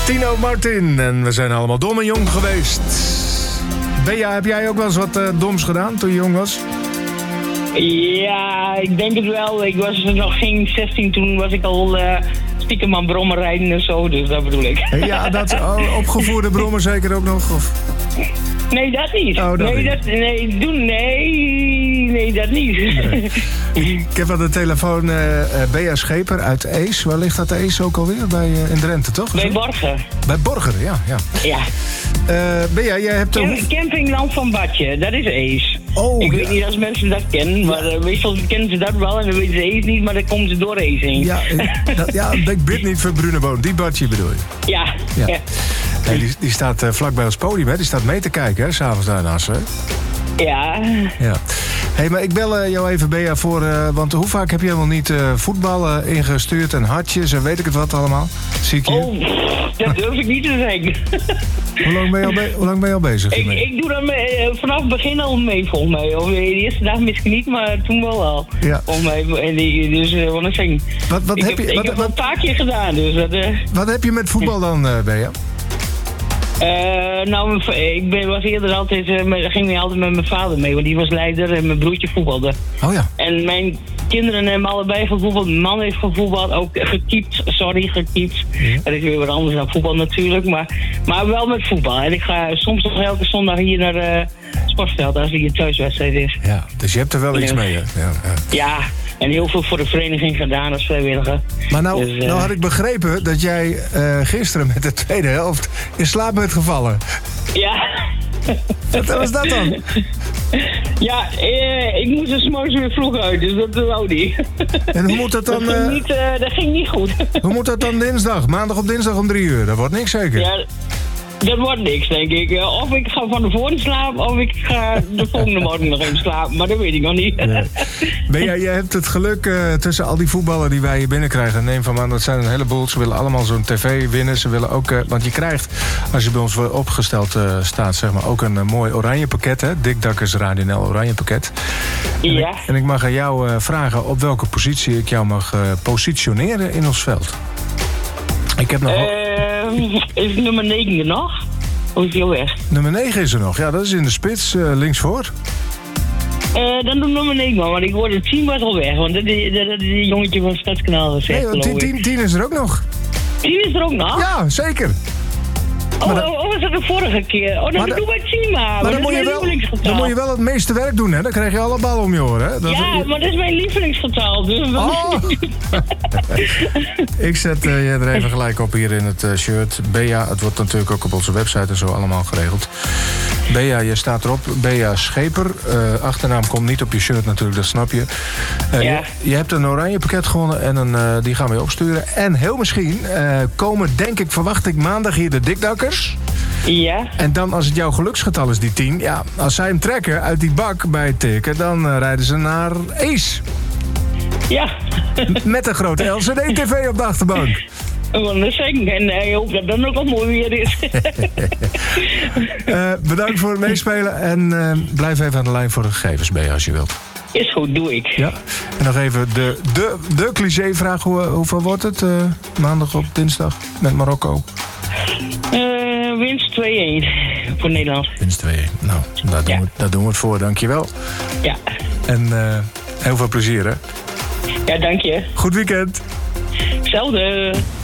Tino Martin. En we zijn allemaal dom en jong geweest. Bea, heb jij ook wel eens wat doms gedaan toen je jong was? Ja, ik denk het wel. Ik was nog geen 16, toen was ik al stiekem aan brommen rijden en zo, dus dat bedoel ik. Ja, dat opgevoerde brommen zeker ook nog? Of? Nee, dat niet. Oh, dat nee, niet. Nee, dat niet. Nee. Ik heb aan de telefoon Bea Scheper uit Ees. Waar ligt dat Ees ook alweer? In Drenthe, toch? Bij Borger. Bij Borger, ja. Ja. Bea, jij hebt... Campingland van Badje, dat is Ees. Oh, ik weet niet als mensen dat kennen, maar meestal kennen ze dat wel en dan weten ze Ees niet, maar dan komen ze door Ees heen. Ja, ik bid niet voor Bruneboom. Die Badje bedoel je? Ja. Nee, die staat vlakbij ons podium, hè? Die staat mee te kijken, hè? S'avonds daarnaast, hè? Ja. Hé, maar ik bel jou even, Bea, voor... want hoe vaak heb je helemaal niet voetbal ingestuurd en hartjes en weet ik het wat allemaal? Zie ik hier. Oh, dat durf ik niet te zeggen. Hoe lang ben je al bezig? Ik doe dat vanaf het begin al mee, volgens mij. Of de eerste dag misschien niet, maar toen wel al. Ja. Volgens mij. Dus wat ik zeg. Ik heb wel een paar keer gedaan, dus dat... Wat heb je met voetbal dan, Bea? Was eerder altijd, ging ik altijd met mijn vader mee, want die was leider en mijn broertje voetbalde. Oh ja. En mijn kinderen hebben allebei gevoetbald. Mijn man heeft gevoetbald, ook gekiept. Ja. Dat is weer wat anders dan voetbal natuurlijk, maar wel met voetbal. En ik ga soms nog elke zondag hier naar het sportveld als er hier thuiswedstrijd is. Ja, dus je hebt er wel iets mee, hè? Ja. En heel veel voor de vereniging gedaan als vrijwilliger. Maar nou had ik begrepen dat jij gisteren met de tweede helft in slaap bent gevallen. Ja. Wat was dat dan? Ja, ik moest er 's morgens weer vroeg uit, dus dat wou niet. En hoe moet dat dan... Dat ging niet goed. Hoe moet dat dan dinsdag? Maandag op dinsdag om 3 uur? Dat wordt niks zeker? Ja. Dat wordt niks, denk ik. Of ik ga van tevoren slapen, of ik ga de volgende morgen nog even slapen. Maar dat weet ik nog niet. Nee. Bea, jij hebt het geluk tussen al die voetballen die wij hier binnenkrijgen. Neem van aan, dat zijn een heleboel. Ze willen allemaal zo'n tv winnen. Ze willen ook, want je krijgt, als je bij ons opgesteld staat, zeg maar, ook een mooi oranje pakket. Hè? Dick Dakkers Radio NL oranje pakket. Ja. En ik mag aan jou vragen op welke positie ik jou mag positioneren in ons veld. Ik heb nog... Is nummer 9 er nog? Of is die al weg? Nummer 9 is er nog. Ja, dat is in de spits, linksvoor. Dan doe nummer 9 maar, want ik hoorde 10 was al weg. Want dat is die jongetje van Stadskanaal gezegd. Nee, 10 is er ook nog. 10 is er ook nog? Ja, zeker. Was dat de vorige keer? Dan doen wij 10 maar. Maar dan moet je wel het meeste werk doen, hè? Dan krijg je alle ballen om je oren, hè? Maar dat is mijn lievelingsgetal. Dus Ik zet je er even gelijk op hier in het shirt. Bea, het wordt natuurlijk ook op onze website en zo allemaal geregeld. Bea, je staat erop. Bea Scheper. Achternaam komt niet op je shirt natuurlijk, dat snap je. Je hebt een oranje pakket gewonnen en die gaan we je opsturen. En heel misschien verwacht ik maandag hier de dikdakkers. Ja. En dan, als het jouw geluksgetal is, die 10... ja, als zij hem trekken uit die bak bij het tikken, dan rijden ze naar Ees. Ja. Met een grote LCD-tv op de achterbank. En ik hoop dat dat ook al mooi weer is. Bedankt voor het meespelen en blijf even aan de lijn voor de gegevens, Bea, als je wilt. Is goed, doe ik. Ja. En nog even de cliché-vraag. Hoeveel wordt het maandag op dinsdag met Marokko? Winst 2-1 voor Nederland. Winst 2-1. Nou, daar doen we het voor. Dankjewel. Ja. En heel veel plezier, hè? Ja, dank je. Goed weekend. Hetzelfde.